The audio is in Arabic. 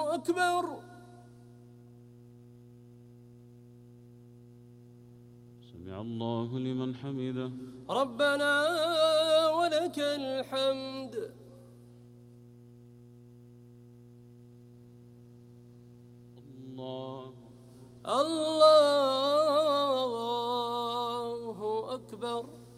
أكبر. سمع الله لمن حمده. ربنا ولك الحمد. الله أكبر.